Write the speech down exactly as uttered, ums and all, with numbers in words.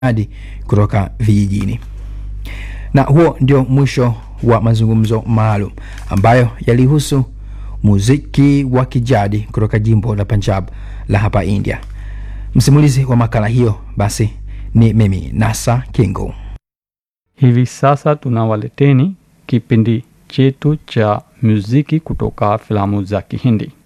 hadi kutoka vijijini. Na huo ndio mwisho wa mazungumzo maalum ambayo yalihusu muziki wa kijadi kutoka jimbo la Punjab la hapa India. Msimulizi wa makala hiyo basi ni mimi Nasa Kingo. Hivi sasa tunawaleteni kipindi chetu cha muziki kutoka filamu za Kihindi.